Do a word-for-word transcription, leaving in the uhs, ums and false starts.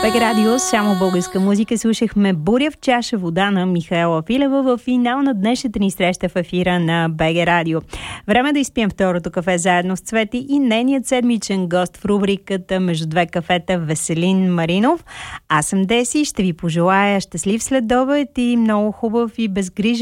БГ Радио, само българска музика. Слушахме "Буря в чаша вода" на Михаела Филева в финал на днешната ни среща в ефира на БГ Радио. Време да изпием второто кафе заедно с Цвети и нейният седмичен гост в рубриката "Между две кафета" Веселин Маринов. Аз съм Деси, ще ви пожелая щастлив следобед и много хубав и безгрижен